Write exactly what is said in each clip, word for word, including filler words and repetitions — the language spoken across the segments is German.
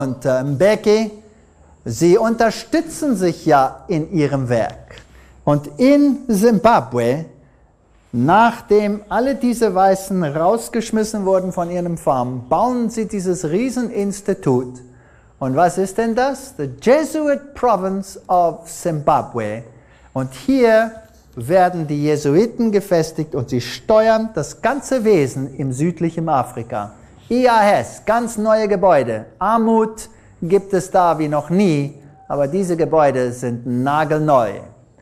und äh, Mbeki, sie unterstützen sich ja in ihrem Werk. Und in Simbabwe, nachdem alle diese Weißen rausgeschmissen wurden von ihren Farmen, bauen sie dieses Rieseninstitut. Und was ist denn das? The Jesuit Province of Zimbabwe. Und hier werden die Jesuiten gefestigt und sie steuern das ganze Wesen im südlichen Afrika. I A S, ganz neue Gebäude. Armut gibt es da wie noch nie, aber diese Gebäude sind nagelneu.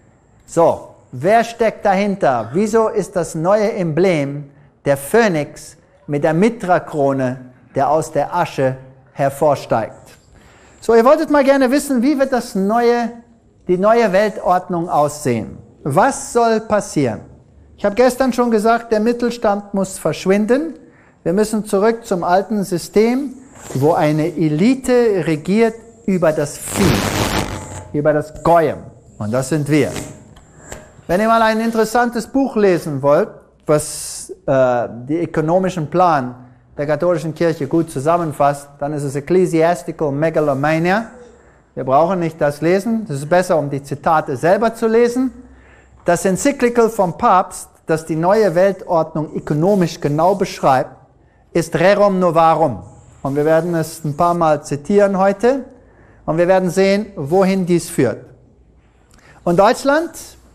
So, wer steckt dahinter? Wieso ist das neue Emblem der Phönix mit der Mitra-Krone, der aus der Asche hervorsteigt? So, ihr wolltet mal gerne wissen, wie wird das neue, die neue Weltordnung aussehen? Was soll passieren? Ich habe gestern schon gesagt, der Mittelstand muss verschwinden. Wir müssen zurück zum alten System, wo eine Elite regiert über das Vieh, über das Goyim. Und das sind wir. Wenn ihr mal ein interessantes Buch lesen wollt, was äh, den ökonomischen Plan der katholischen Kirche gut zusammenfasst, dann ist es Ecclesiastical Megalomania. Wir brauchen nicht das lesen, es ist besser, um die Zitate selber zu lesen. Das Enzyklika vom Papst, das die neue Weltordnung ökonomisch genau beschreibt, ist Rerum Novarum. Und wir werden es ein paar Mal zitieren heute und wir werden sehen, wohin dies führt. Und Deutschland,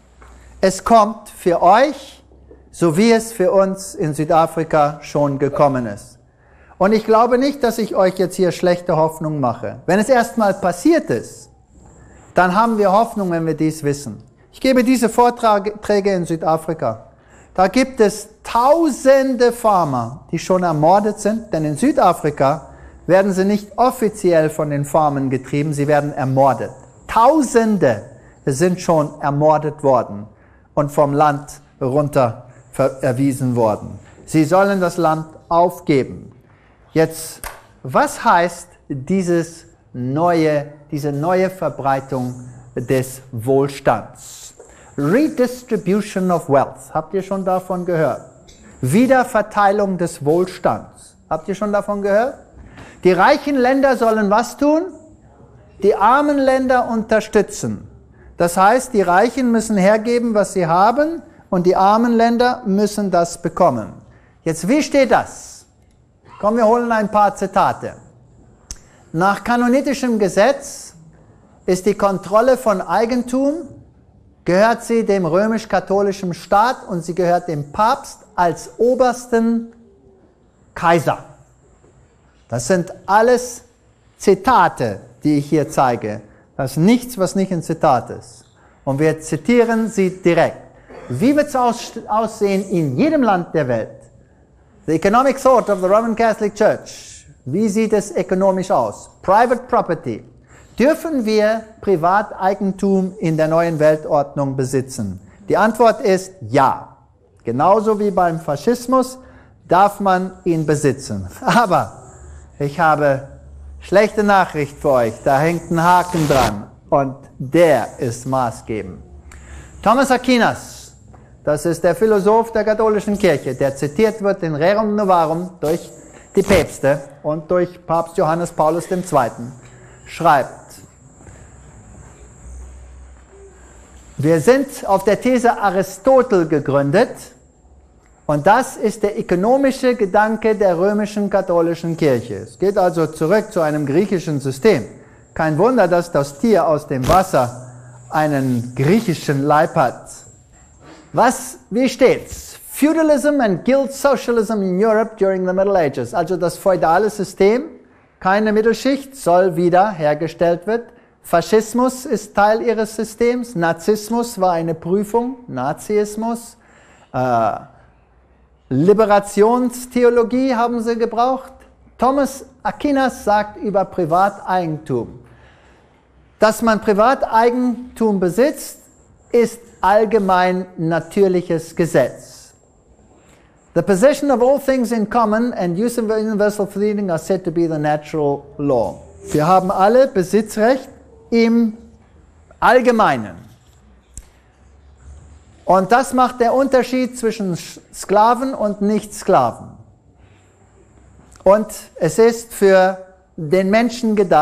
es kommt für euch, so wie es für uns in Südafrika schon gekommen ist. Und ich glaube nicht, dass ich euch jetzt hier schlechte Hoffnung mache. Wenn es erstmal passiert ist, dann haben wir Hoffnung, wenn wir dies wissen. Ich gebe diese Vorträge in Südafrika. Da gibt es tausende Farmer, die schon ermordet sind, denn in Südafrika werden sie nicht offiziell von den Farmen getrieben, sie werden ermordet. Tausende sind schon ermordet worden und vom Land runter erwiesen worden. Sie sollen das Land aufgeben. Jetzt, was heißt dieses neue, diese neue Verbreitung des Wohlstands? Redistribution of Wealth. Habt ihr schon davon gehört? Wiederverteilung des Wohlstands. Habt ihr schon davon gehört? Die reichen Länder sollen was tun? Die armen Länder unterstützen. Das heißt, die Reichen müssen hergeben, was sie haben, und die armen Länder müssen das bekommen. Jetzt, wie steht das? Komm, wir holen ein paar Zitate. Nach kanonitischem Gesetz ist die Kontrolle von Eigentum, gehört sie dem römisch-katholischen Staat und sie gehört dem Papst als obersten Kaiser. Das sind alles Zitate, die ich hier zeige. Das ist nichts, was nicht ein Zitat ist. Und wir zitieren sie direkt. Wie wird es aus, aussehen in jedem Land der Welt? The economic thought of the Roman Catholic Church. Wie sieht es ökonomisch aus? Private property. Dürfen wir Privateigentum in der neuen Weltordnung besitzen? Die Antwort ist ja. Genauso wie beim Faschismus darf man ihn besitzen. Aber ich habe schlechte Nachricht für euch. Da hängt ein Haken dran und der ist maßgebend. Thomas Aquinas, das ist der Philosoph der katholischen Kirche, der zitiert wird in Rerum Novarum durch die Päpste und durch Papst Johannes Paulus der Zweite, schreibt: Wir sind auf der These Aristotel gegründet und das ist der ökonomische Gedanke der römischen katholischen Kirche. Es geht also zurück zu einem griechischen System. Kein Wunder, dass das Tier aus dem Wasser einen griechischen Leib hat. Was, wie steht's? Feudalism and guild socialism in Europe during the Middle Ages. Also das feudale System, keine Mittelschicht, soll wieder hergestellt werden. Faschismus ist Teil ihres Systems. Nazismus war eine Prüfung. Nazismus. Äh, Liberationstheologie haben sie gebraucht. Thomas Aquinas sagt über Privateigentum: Dass man Privateigentum besitzt, ist allgemein natürliches Gesetz. The possession of all things in common and use of universal freedom are said to be the natural law. Wir haben alle Besitzrecht im Allgemeinen. Und das macht der Unterschied zwischen Sklaven und Nicht-Sklaven. Und es ist für den Menschen gedacht,